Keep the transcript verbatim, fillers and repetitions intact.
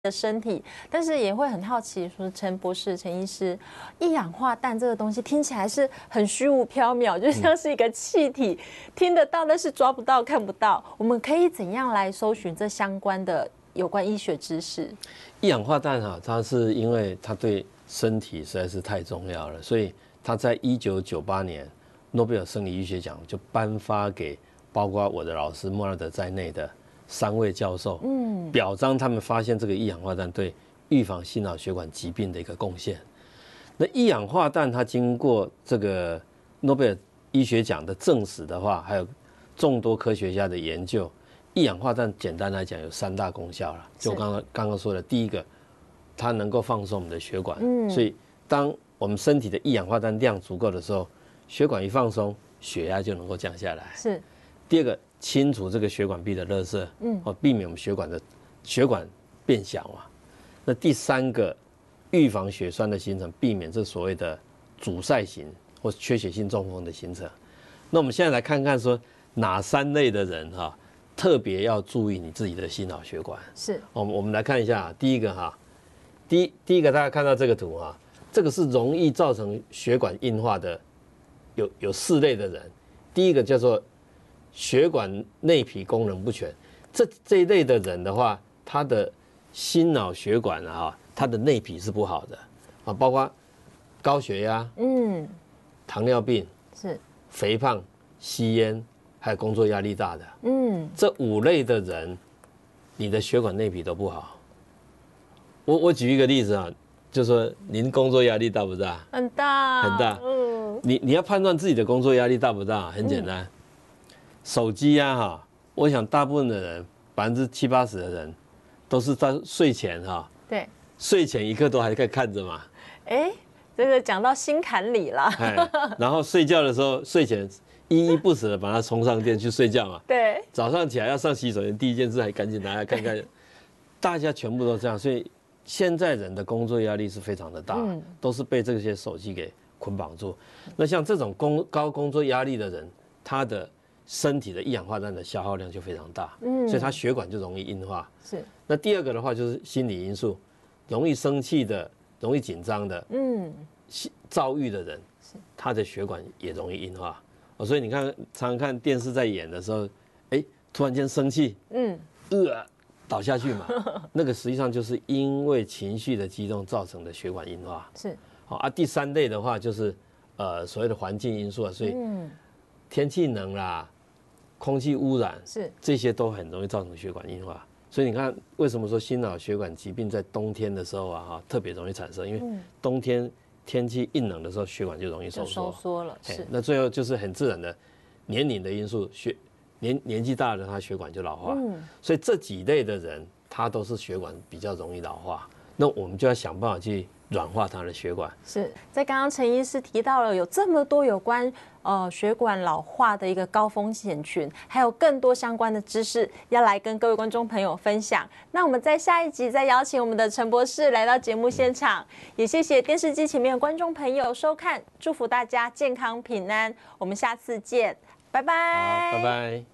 的身体，但是也会很好奇，说陈博士、陈医师，一氧化氮这个东西听起来是很虚无缥缈，就像是一个气体，听得到但是抓不到、看不到。我们可以怎样来搜寻这相关的有关医学知识？ 一氧化氮哈，它是因为它对身体实在是太重要了，所以它在一九九八年诺贝尔生理医学奖就颁发给包括我的老师莫纳德在内的三位教授，嗯，表彰他们发现这个一氧化氮对预防心脑血管疾病的一个贡献。那一氧化氮它经过这个诺贝尔医学奖的证实的话，还有众多科学家的研究，一氧化氮简单来讲有三大功效了。就刚刚刚刚说的，第一个，它能够放松我们的血管，嗯，所以当我们身体的一氧化氮量足够的时候，血管一放松，血压就能够降下来。是。第二个，清除这个血管壁的垃圾，嗯，哦，避免我们血管的血管变小嘛。那第三个，预防血栓的形成，避免这所谓的阻塞型或缺血性中风的形成。那我们现在来看看说哪三类的人哈，特别要注意你自己的心脑血管。是，我们我们来看一下，第一个哈，第一第一个大家看到这个图哈，这个是容易造成血管硬化的，有有四类的人。第一个叫做血管内皮功能不全，这这一类的人的话，他的心脑血管啊，他的内皮是不好的啊，包括高血压、嗯，糖尿病、是肥胖、吸烟，还有工作压力大的，嗯，这五类的人，你的血管内皮都不好。我我举一个例子啊，就说您工作压力大不大？ 很大， 很大。嗯，你你要判断自己的工作压力大不大，很简单。嗯，手机啊哈，我想大部分的人，百分之七八十的人，都是在睡前哈，对，睡前一刻都还可以看着嘛。哎， 这个讲到心坎里了。 然后睡觉的时候，睡前依依不舍的把它充上电去睡觉嘛。对。早上起来要上洗手间，第一件事还赶紧拿来看看。大家全部都这样，所以现在人的工作压力是非常的大，嗯，都是被这些手机给捆绑住。那像这种工高工作压力的人，他的身体的一氧化氮的消耗量就非常大，嗯，所以他血管就容易硬化。是。那第二个的话就是心理因素，容易生气的、容易紧张的，嗯，躁郁的人，他的血管也容易硬化。哦，所以你看，常常看电视在演的时候，哎，突然间生气，嗯，呃，倒下去嘛，那个实际上就是因为情绪的激动造成的血管硬化。是。好啊，第三类的话就是呃所谓的环境因素啊，所以天气冷啦。空气污染是这些都很容易造成血管硬化，所以你看为什么说心脑血管疾病在冬天的时候啊哈特别容易产生，因为冬天天气一冷的时候血管就容易收缩，收缩了。是。那最后就是很自然的年龄的因素，血年年纪大了他血管就老化，嗯，所以这几类的人他都是血管比较容易老化，那我们就要想办法去软化他的血管。是在刚刚陈医师提到了有这么多有关呃血管老化的一个高风险群，还有更多相关的知识要来跟各位观众朋友分享。那我们在下一集再邀请我们的陈博士来到节目现场，也谢谢电视机前面的观众朋友收看，祝福大家健康平安，我们下次见，拜拜， 好，拜拜。